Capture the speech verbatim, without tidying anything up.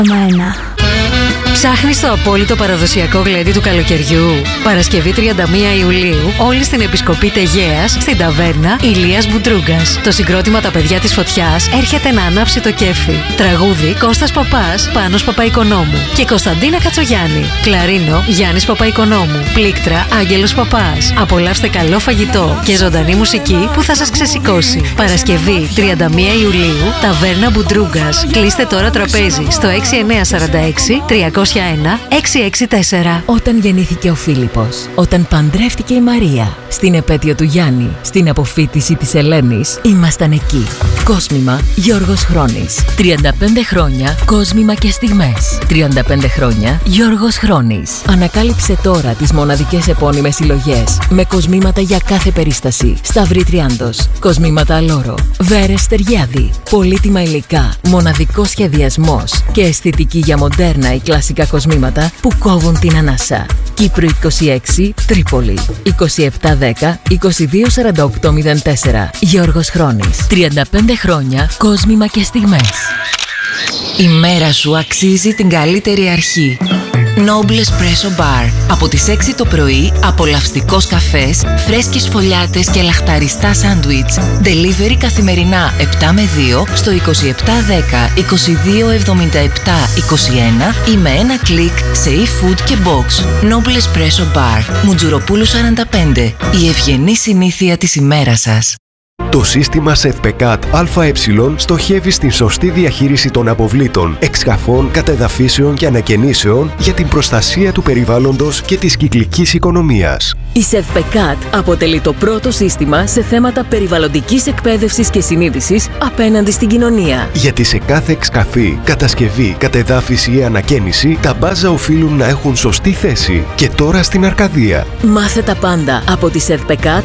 Ένα. Ψάχνεις το απόλυτο παραδοσιακό γλέντι του καλοκαιριού? Παρασκευή τριάντα μία Ιουλίου, όλοι στην Επισκοπή Τεγέας, στην ταβέρνα Ηλίας Μπουντρούγκας. Το συγκρότημα «Τα παιδιά της φωτιάς» έρχεται να ανάψει το κέφι. Τραγούδι Κώστας Παπάς, Πάνος Παπαϊκονόμου και Κωνσταντίνα Κατσογιάννη. Κλαρίνο Γιάννης Παπαϊκονόμου. Πλήκτρα Άγγελος Παπάς. Απολαύστε καλό φαγητό και ζωντανή μουσική που θα σας ξεσηκώσει. Παρασκευή τριάντα μία Ιουλίου, ταβέρνα Μπουντρούγκας. Κλείστε τώρα τραπέζι στο έξι εννιά τέσσερα έξι τριακόσια ένα έξι έξι τέσσερα. Όταν γεννήθηκε ο Φίλιππος, όταν παντρεύτηκε η Μαρία, στην επέτειο του Γιάννη, στην αποφοίτηση της Ελένης, ήμασταν εκεί. Κόσμημα Γιώργος Χρόνης. τριάντα πέντε χρόνια κόσμημα και στιγμές. τριάντα πέντε χρόνια Γιώργος Χρόνης. Ανακάλυψε τώρα τις μοναδικές επώνυμες συλλογές με κοσμήματα για κάθε περίσταση. Σταυρή Τριάντος, κοσμήματα Αλόρο, Βέρες Στεριάδη, πολύτιμα υλικά, μοναδικός σχεδιασμός και αισθητική για μοντέρνα ή κλασικά κοσμήματα που κόβουν την ανάσα. Κύπρο είκοσι έξι, Τρίπολη. είκοσι επτά δέκα είκοσι δύο σαράντα οκτώ μηδέν τέσσερα. Γιώργος Χρόνης. τριάντα πέντε χρόνια κόσμημα και στιγμές. Η μέρα σου αξίζει την καλύτερη αρχή. Noble Espresso Bar. Από τις έξι το πρωί, απολαυστικός καφές, φρέσκες φωλιάτες και λαχταριστά σάντουιτς. Delivery καθημερινά επτά με δύο στο είκοσι επτά δέκα είκοσι δύο εβδομήντα επτά είκοσι ένα ή με ένα κλικ σε e-food και box. Noble Espresso Bar. Μουτζουροπούλου σαράντα πέντε. Η ευγενή συνήθεια της ημέρας σας. Το σύστημα ΣΕΔΠΕΚΑΤ ΑΕ στοχεύει στην σωστή διαχείριση των αποβλήτων, εξκαφών, κατεδαφίσεων και ανακαινήσεων για την προστασία του περιβάλλοντος και της κυκλικής οικονομίας. Η ΣΕΔΠΕΚΑΤ αποτελεί το πρώτο σύστημα σε θέματα περιβαλλοντικής εκπαίδευσης και συνείδησης απέναντι στην κοινωνία. Γιατί σε κάθε εξκαφή, κατασκευή, κατεδάφιση ή ανακαίνιση, τα μπάζα οφείλουν να έχουν σωστή θέση. Και τώρα στην Αρκαδία. Μάθε τα πάντα από τη ΣΕΔΠΕΚΑΤ